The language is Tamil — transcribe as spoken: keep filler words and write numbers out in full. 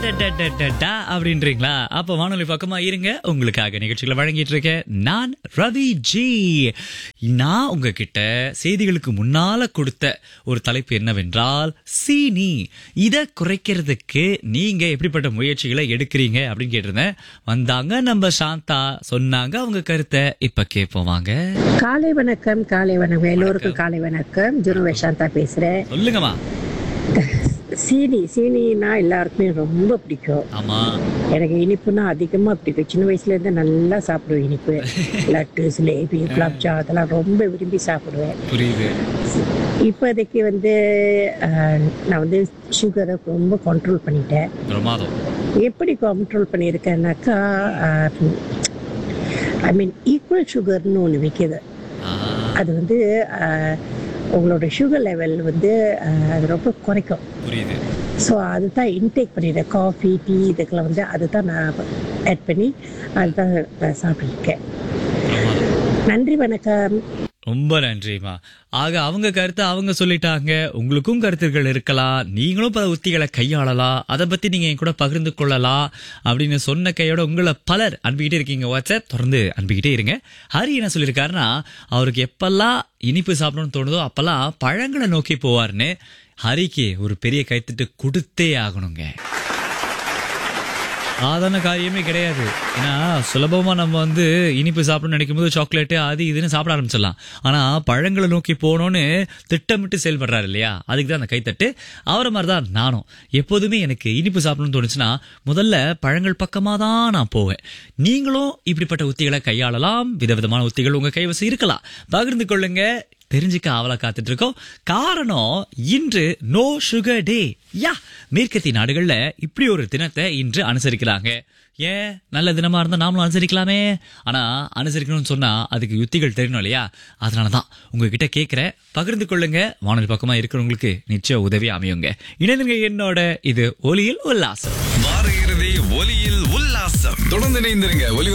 அடடடடடா அப்படின்றீங்களா? அப்ப வானொலி பக்கமா இருங்க, உங்களுக்காக நிகழ்ச்சிகளை வழங்கிட்டு இருக்கேன் நான் ரவி ஜி. நான் உங்ககிட்ட செய்திகளுக்கு முன்னால கொடுத்த ஒரு தலைப்பு என்னவென்றால் சீனி. இத குறைக்கிறதுக்கு நீங்க எப்படிப்பட்ட முயற்சிகளை எடுக்கிறீங்க அப்படின்னு கேட்டிருந்தேன். வந்தாங்க நம்ம சாந்தா, சொன்னாங்க அவங்க கருத்தை. இப்ப கேட்போம் வாங்க. காலை வணக்கம். காலை வணக்கம் எல்லோருக்கும். காலை வணக்கம். ஜுனுவே சாந்தா பேசுறேன். சொல்லுங்கம்மா. சீனி சீனினா எல்லாருக்குமே ரொம்ப பிடிக்கும். ஆமா, எனக்கு இனிப்புனா அதிகமா பிடிக்கும். சின்ன வயசுல இருந்து நல்லா சாப்பிடுவேன் இனிப்பு. லட்டு, ஜிலேபி, குலாப்ஜா அதெல்லாம் ரொம்ப விரும்பி சாப்பிடுவேன். புரியுது. இப்போதைக்கு வந்து அஹ், நான் வந்து சுகரை ரொம்ப கண்ட்ரோல் பண்ணிட்டேன். பிரமாதம். எப்படி கண்ட்ரோல் பண்ணியிருக்கேன்னாக்கா, ஐ மீன் ஈக்குவல் சுகர்னு ஒன்று விற்கிது. ஆ, அது வந்து அஹ், உங்களோட சுகர் லெவல் வந்து அஹ், அது ரொம்ப குறைக்கும். புரியுது. ஸோ அதுதான் இன்டேக் பண்ணிடுறேன். காஃபி, டீ இதுக்கெல்லாம் வந்து அதுதான் நான் ஆட் பண்ணி அதுதான் நான் சாப்பிட்டுருக்கேன். பிரமாதம். நன்றி, வணக்கம். ரொம்ப நன்றிமா. ஆக அவங்க கருத்தை அவங்க சொல்லிட்டாங்க. உங்களுக்கும் கருத்துக்கள் இருக்கலாம், நீங்களும் பல உத்திகளை கையாளலாம், அதை பத்தி நீங்க என் கூட பகிர்ந்து கொள்ளலாம் அப்படின்னு சொன்ன கையோட உங்களை பலர் அனுப்பிக்கிட்டே இருக்கீங்க. வாட்ஸ்அப் தொடர்ந்து அனுப்பிக்கிட்டே இருங்க. ஹரி என்ன சொல்லியிருக்காருன்னா, அவருக்கு எப்பெல்லாம் இனிப்பு சாப்பிடணும்னு தோணுதோ அப்பெல்லாம் பழங்களை நோக்கி போவார்னு. ஹரிக்கு ஒரு பெரிய கைத்தட்டு கொடுத்தே ஆகணுங்க. சாதாரண காரியமே கிடையாது. ஏன்னா சுலபமா நம்ம வந்து இனிப்பு சாப்பிடணும்னு நினைக்கும் போது சாக்லேட்டு அது இதுன்னு சாப்பிட ஆரம்பிச்சிடலாம். ஆனா பழங்களை நோக்கி போகணும்னு திட்டமிட்டு செயல்படுறாரு இல்லையா, அதுக்கு தான் அந்த கைத்தட்டு. அவரை மாதிரி தான் நானும். எப்போதுமே எனக்கு இனிப்பு சாப்பிடணும்னு தோணுச்சுன்னா முதல்ல பழங்கள் பக்கமாக தான் நான் போவேன். நீங்களும் இப்படிப்பட்ட உத்திகளை கையாளலாம். விதவிதமான உத்திகள் உங்க கைவசம் இருக்கலாம். பகிர்ந்து கொள்ளுங்க. தெரிஞ்சுக்க ஆவலா காத்துட்டு இருக்கோம். காரணம் இன்று நோ சுகர் டே. யா, மேற்கத்திய நாடுகள்ல இப்படி ஒரு தினத்தை இன்று அனுசரிக்கிறாங்க. ஏன், நல்ல தினமா இருந்தா நாமளும் அனுசரிக்கலாமே. ஆனா அனுசரிக்கணும்னு சொன்னா அதுக்கு யுத்திகள் தெரியணும் இல்லையா? அதனாலதான் உங்ககிட்ட கேட்கிறேன், பகிர்ந்து கொள்ளுங்க. வானொலி பக்கமா இருக்கிறவங்களுக்கு நிச்சயம் உதவி அமையுங்க. இணைந்துங்க என்னோட. இது ஒலியில் உல்லாசம். வார இறுதி ஒலியில் உல்லாசம். தொடர்ந்து இணைந்திருங்க. ஒலி